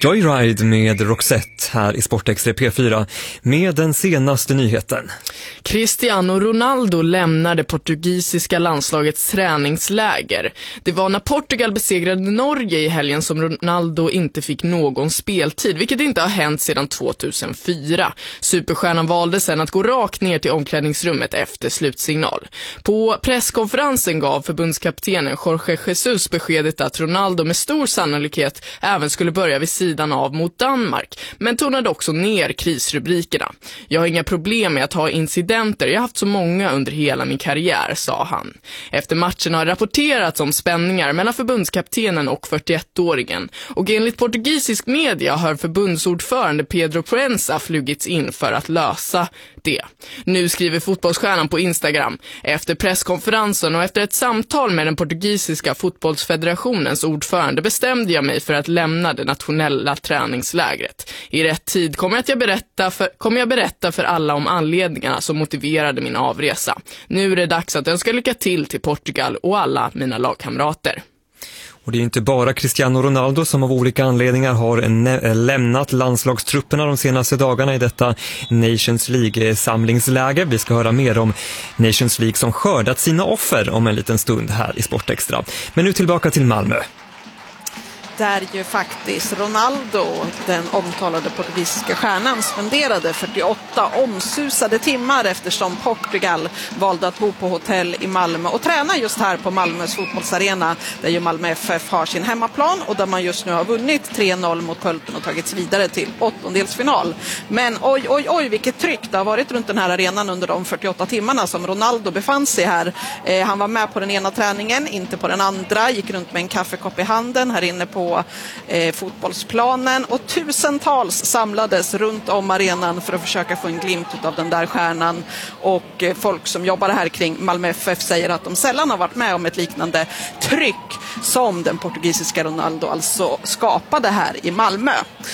Joyride med Roxette här i Sportextra P4 med den senaste nyheten. Cristiano Ronaldo lämnar det portugisiska landslagets träningsläger. Det var när Portugal besegrade Norge i helgen som Ronaldo inte fick någon speltid, vilket inte har hänt sedan 2004. Superstjärnan valde sedan att gå rakt ner till omklädningsrummet efter slutsignal. På presskonferensen gav förbundskaptenen Jorge Jesus beskedet att Ronaldo med stor sannolikhet även skulle börja vid sidan av mot Danmark, men tonade också ner krisrubrikerna. Jag har inga problem med att ha incidenter, jag har haft så många under hela min karriär, sa han. Efter matchen har rapporterats om spänningar mellan förbundskaptenen och 41-åringen, och enligt portugisisk media har förbundsordförande Pedro Proença flugits in för att lösa det. Nu skriver fotbollsstjärnan på Instagram: efter presskonferensen och efter ett samtal med den portugisiska fotbollsfederationens ordförande bestämde jag mig för att lämna det nationella träningslägret. I rätt tid kommer jag berätta för alla om anledningarna som motiverade min avresa. Nu är det dags att önska lycka till Portugal och alla mina lagkamrater. Och det är inte bara Cristiano Ronaldo som av olika anledningar har lämnat landslagstrupperna de senaste dagarna i detta Nations League-samlingsläge. Vi ska höra mer om Nations League som skördat sina offer om en liten stund här i Sportextra. Men nu tillbaka till Malmö. Där ju faktiskt Ronaldo, den omtalade portugisiska stjärnan, spenderade 48 omsusade timmar eftersom Portugal valde att bo på hotell i Malmö och träna just här på Malmös fotbollsarena, där ju Malmö FF har sin hemmaplan och där man just nu har vunnit 3-0 mot Pölten och tagits vidare till åttondelsfinal. Men oj, vilket tryck det har varit runt den här arenan under de 48 timmarna som Ronaldo befann sig här. Han var med på den ena träningen, inte på den andra, gick runt med en kaffekopp i handen här inne på fotbollsplanen, och tusentals samlades runt om arenan för att försöka få en glimt av den där stjärnan, och folk som jobbar här kring Malmö FF säger att de sällan har varit med om ett liknande tryck som den portugisiska Ronaldo alltså skapade här i Malmö.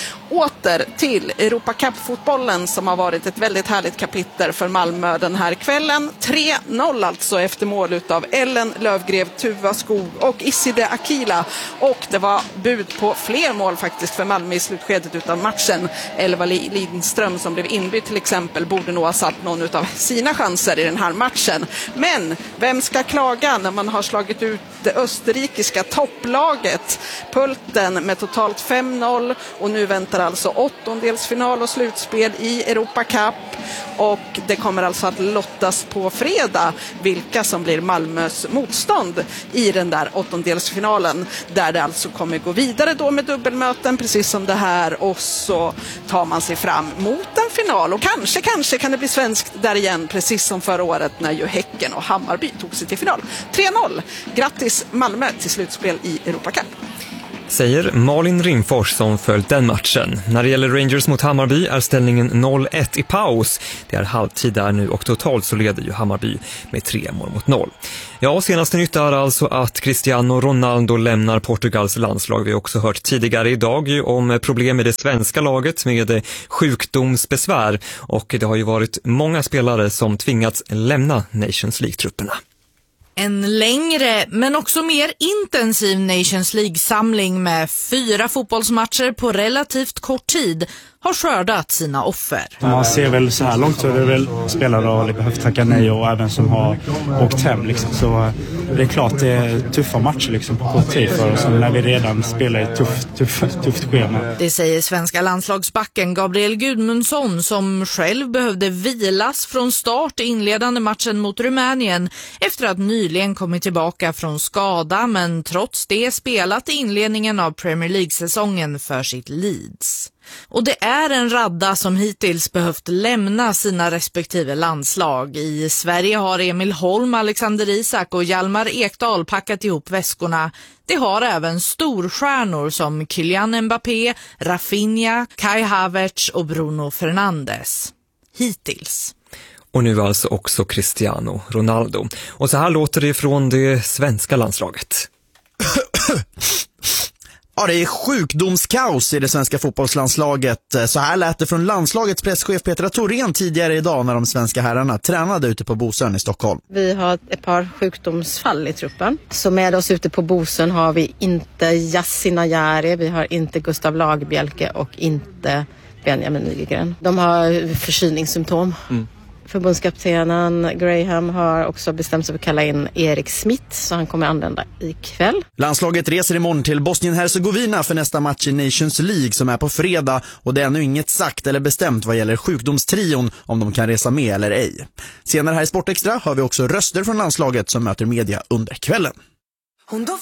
Åter till Europa Cup-fotbollen som har varit ett väldigt härligt kapitel för Malmö den här kvällen. 3-0 alltså efter mål utav Ellen Lövgrev, Tuva Skog och Iside Akila, och det var bud på fler mål faktiskt för Malmö i slutskedet utav matchen. Elva Lindström som blev inbytt till exempel borde nog ha satt någon utav sina chanser i den här matchen. Men vem ska klaga när man har slagit ut det österrikiska topplaget Pölten med totalt 5-0, och nu väntar alltså åttondelsfinal och slutspel i Europa Cup, och det kommer alltså att lottas på fredag vilka som blir Malmös motstånd i den där åttondelsfinalen, där det alltså kommer gå vidare då med dubbelmöten precis som det här, och så tar man sig fram mot en final, och kanske kan det bli svenskt där igen precis som förra året när ju Häcken och Hammarby tog sig till final. 3-0, grattis Malmö till slutspel i Europa Cup. Säger Malin Rimfors som följt den matchen. När det gäller Rangers mot Hammarby är ställningen 0-1 i paus. Det är halvtid där nu och totalt så leder ju Hammarby med 3-0. Ja, senaste nytt är alltså att Cristiano Ronaldo lämnar Portugals landslag. Vi har också hört tidigare idag om problem med det svenska laget med sjukdomsbesvär, och det har ju varit många spelare som tvingats lämna Nations League-trupperna. En längre men också mer intensiv Nations League-samling med 4 fotbollsmatcher på relativt kort tid har skördat sina offer. Man ser väl så här långt så är det väl spelare och behövt tacka nej, och även som har åkt hem liksom. Så det är klart det är tuffa matcher liksom på kort tid för oss när vi redan spelar ett tufft schema. Det säger svenska landslagsbacken Gabriel Gudmundsson, som själv behövde vilas från start i inledande matchen mot Rumänien efter att nyligen kommit tillbaka från skada, men trots det spelat i inledningen av Premier League-säsongen för sitt Leeds. Och det är en radda som hittills behövt lämna sina respektive landslag. I Sverige har Emil Holm, Alexander Isak och Hjalmar Ekdal packat ihop väskorna. Det har även storstjärnor som Kylian Mbappé, Rafinha, Kai Havertz och Bruno Fernandes. Hittills. Och nu alltså också Cristiano Ronaldo. Och så här låter det från det svenska landslaget. Ja, det är sjukdomskaos i det svenska fotbollslandslaget. Så här lät det från landslagets presschef Petra Thorén tidigare idag när de svenska herrarna tränade ute på Bosön i Stockholm. Vi har ett par sjukdomsfall i truppen. Så med oss ute på Bosön har vi inte Yasin Ayari, vi har inte Gustav Lagerbielke och inte Benjamin Nygren. De har förkylningssymptom. Förbundskaptenen Graham har också bestämt sig för att kalla in Erik Smith, så han kommer använda ikväll. Landslaget reser imorgon till Bosnien-Hercegovina för nästa match i Nations League som är på fredag, och det är ännu inget sagt eller bestämt vad gäller sjukdomstrion om de kan resa med eller ej. Senare här i Sportextra har vi också röster från landslaget som möter media under kvällen. Hon